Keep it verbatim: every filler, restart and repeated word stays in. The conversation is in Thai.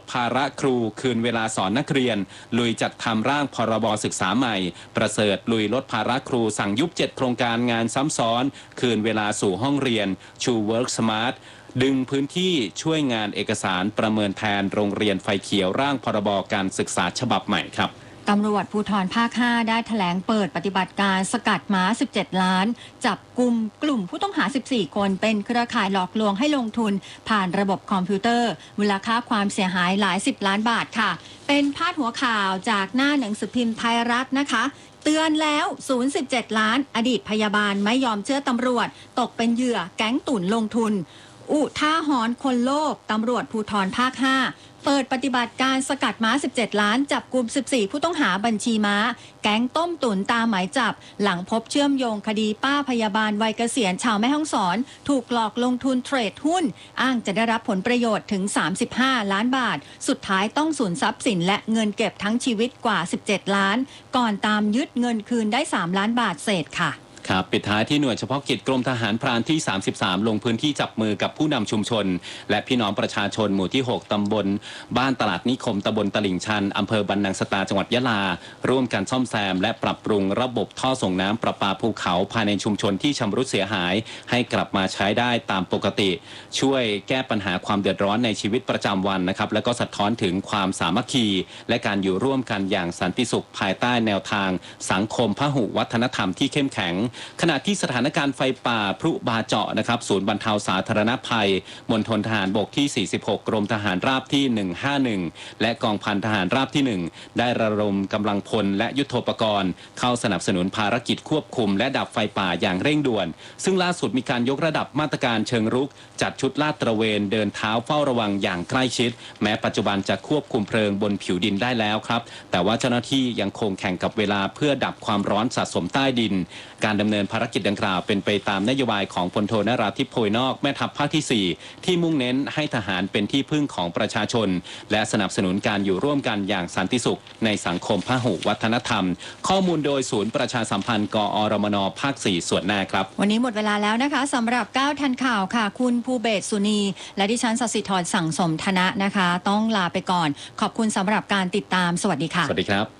ภาระครูคืนเวลาสอนนักเรียนลุยจัดทำร่างพรบศึกษาใหม่ประเสริฐลุยลดภาระครูสั่งยุบเจ็ดโครงการงานซ้ำซ้อนคืนเวลาสู่ห้องเรียนชู Work Smart ดึงพื้นที่ช่วยงานเอกสารประเมินแทนโรงเรียนไฟเขียวร่างพรบการศึกษาฉบับใหม่ครับตำรวจภูธรภาคห้าได้แถลงเปิดปฏิบัติการสกัดม้าสิบเจ็ดล้านจับกลุ่มกลุ่มผู้ต้องหาสิบสี่คนเป็นเครือข่ายหลอกลวงให้ลงทุนผ่านระบบคอมพิวเตอร์มูลค่าความเสียหายหลายสิบล้านบาทค่ะเป็นพาดหัวข่าวจากหน้าหนังสือพิมพ์ไทยรัฐนะคะเตือนแล้วศูนย์ สิบเจ็ดล้านอดีตพยาบาลไม่ยอมเชื่อตำรวจตกเป็นเหยื่อแก๊งตุ่นลงทุนอุท่าหอนคนโลภตำรวจภูธรภาคห้าเปิดปฏิบัติการสกัดม้าสิบเจ็ดล้านจับกลุ่มสิบสี่ผู้ต้องหาบัญชีม้าแก๊งต้มตุ๋นตามหมายจับหลังพบเชื่อมโยงคดีป้าพยาบาลวัยเกษียณชาวแม่ฮ่องสอนถูกหลอกลงทุนเทรดหุ้นอ้างจะได้รับผลประโยชน์ถึงสามสิบห้าล้านบาทสุดท้ายต้องสูญทรัพย์สินและเงินเก็บทั้งชีวิตกว่าสิบเจ็ดล้านก่อนตามยึดเงินคืนได้สามล้านบาทเศษค่ะครับปิดท้ายที่หน่วยเฉพาะกิจกรมทหารพรานที่สามสิบสามลงพื้นที่จับมือกับผู้นำชุมชนและพี่น้องประชาชนหมู่ที่หกตำบลบ้านตลาดนิคมตำบลตลิ่งชันอำเภอบันนังสตาจังหวัดยะลาร่วมกันซ่อมแซมและปรับปรุงระบบท่อส่งน้ำประปาภูเขาภายในชุมชนที่ชำรุดเสียหายให้กลับมาใช้ได้ตามปกติช่วยแก้ปัญหาความเดือดร้อนในชีวิตประจำวันนะครับและก็สะท้อนถึงความสามัคคีและการอยู่ร่วมกันอย่างสันติสุขภายใต้แนวทางสังคมพหุวัฒนธรรมที่เข้มแข็งขณะที่สถานการณ์ไฟป่าพรุบาเจาะนะครับศูนย์บรรเทาสาธารณภัยมณฑลทหารบกที่สี่สิบหกกรมทหารราบที่หนึ่งห้าหนึ่งและกองพันทหารราบที่หนึ่งได้ระดมกำลังพลและยุทโธปกรณ์เข้าสนับสนุนภารกิจควบคุมและดับไฟป่าอย่างเร่งด่วนซึ่งล่าสุดมีการยกระดับมาตรการเชิงรุกจัดชุดลาดตระเวนเดินเท้าเฝ้าระวังอย่างใกล้ชิดแม้ปัจจุบันจะควบคุมเพลิงบนผิวดินได้แล้วครับแต่ว่าเจ้าหน้าที่ยังคงแข่งกับเวลาเพื่อดับความร้อนสะสมใต้ดินการดำเนินภารกิจดังกล่าวเป็นไปตามนโยบายของพลโทนราธิปโพยนอกแม่ทัพภาคที่สี่ที่มุ่งเน้นให้ทหารเป็นที่พึ่งของประชาชนและสนับสนุนการอยู่ร่วมกันอย่างสันติสุขในสังคมพหุวัฒนธรรมข้อมูลโดยศูนย์ประชาสัมพันธ์กอรมนภาคสี่ส่วนหน้าครับวันนี้หมดเวลาแล้วนะคะสำหรับเก้าทันข่าวค่ะคุณภูเบศสุนีและดิฉันศศิธรสั่งสมธนะนะคะต้องลาไปก่อนขอบคุณสำหรับการติดตามสวัสดีค่ะสวัสดีครับ